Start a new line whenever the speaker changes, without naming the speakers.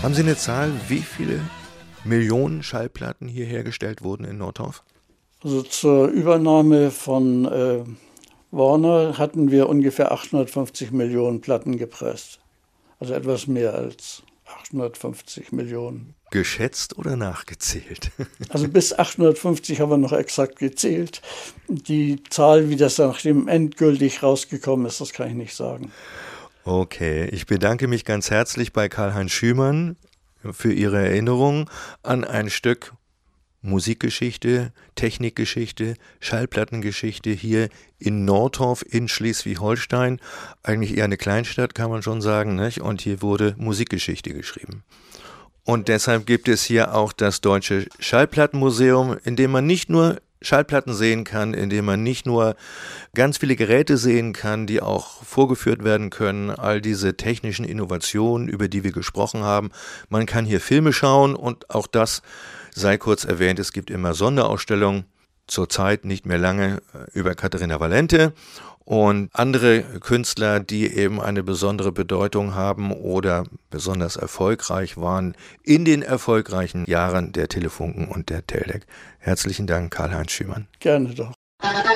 Haben Sie eine Zahl, wie viele Millionen Schallplatten hier hergestellt wurden in Nordhoff?
Also zur Übernahme von Warner hatten wir ungefähr 850 Millionen Platten gepresst. Also etwas mehr als 850 Millionen.
Geschätzt oder nachgezählt?
Also bis 850 haben wir noch exakt gezählt. Die Zahl, wie das nachdem endgültig rausgekommen ist, das kann ich nicht sagen.
Okay, ich bedanke mich ganz herzlich bei Karl-Heinz Schümann für Ihre Erinnerung an ein Stück Musikgeschichte, Technikgeschichte, Schallplattengeschichte hier in Nordhoff in Schleswig-Holstein. Eigentlich eher eine Kleinstadt, kann man schon sagen, nicht? Und hier wurde Musikgeschichte geschrieben. Und deshalb gibt es hier auch das Deutsche Schallplattenmuseum, in dem man nicht nur Schallplatten sehen kann, in dem man nicht nur ganz viele Geräte sehen kann, die auch vorgeführt werden können, all diese technischen Innovationen, über die wir gesprochen haben. Man kann hier Filme schauen und auch das sei kurz erwähnt, es gibt immer Sonderausstellungen, zurzeit nicht mehr lange, über Katharina Valente und andere Künstler, die eben eine besondere Bedeutung haben oder besonders erfolgreich waren in den erfolgreichen Jahren der Telefunken und der Teldec. Herzlichen Dank, Karl-Heinz Schümann.
Gerne doch.